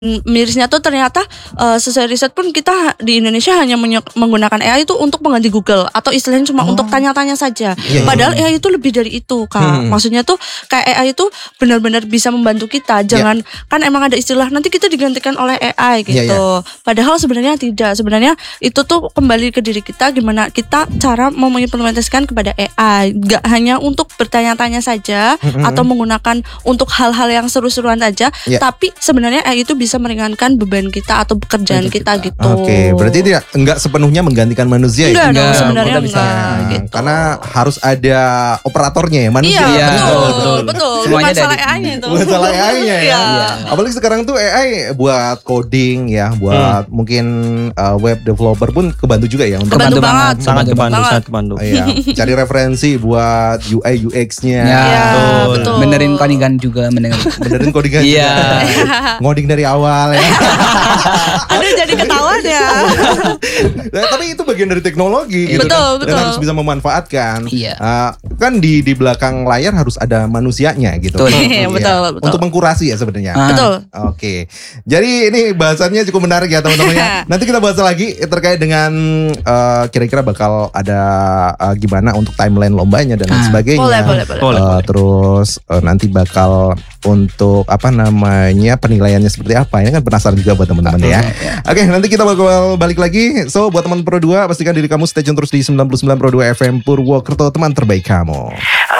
mirisnya tuh ternyata sesuai riset pun kita di Indonesia hanya menggunakan AI itu untuk mengganti Google atau istilahnya cuma untuk tanya-tanya saja. Padahal AI itu lebih dari itu, Kak. Maksudnya tuh kayak AI itu benar-benar bisa membantu kita. Jangan kan emang ada istilah nanti kita digantikan oleh AI gitu. Padahal sebenarnya tidak. Sebenarnya itu tuh kembali ke diri kita, gimana kita cara mau mengimplementasikan kepada AI. Gak hanya untuk bertanya-tanya saja atau menggunakan untuk hal-hal yang seru-seruan aja, tapi sebenarnya AI itu bisa meringankan beban kita atau pekerjaan kita gitu. Oke, berarti enggak sepenuhnya menggantikan manusia ya? Enggak, sebenarnya enggak gitu. Karena harus ada operatornya ya, manusia. Iya, betul. Semuanya masalah AI-nya itu. Masalah AI-nya ya. Apalagi sekarang tuh AI buat coding ya, buat mungkin web developer pun kebantu juga ya untuk Kebantu banget. Sangat kebantu. Iya, cari referensi buat UI UX-nya. Iya, betul. Benerin codingan juga, Benerin codingan. Iya. Ngoding dari awal ya. Aduh, jadi ketahuan ya. Nah, tapi itu bagian dari teknologi gitu Betul. Dan harus bisa memanfaatkan. Iya. Kan di belakang layar harus ada manusianya gitu. Betul. Untuk mengkurasi ya sebenarnya. Betul. Oke. Jadi ini bahasannya cukup menarik ya teman-teman ya. Nanti kita bahas lagi terkait dengan kira-kira bakal ada gimana untuk timeline lombanya dan lain sebagainya. Boleh. Terus nanti bakal untuk penilaiannya seperti apa. Ini kan penasaran juga buat teman-teman ya. Oke, nanti kita bakal balik lagi. So buat teman Pro 2 pastikan diri kamu stay tune terus di 99 Pro 2 FM Purwokerto, teman terbaik kamu.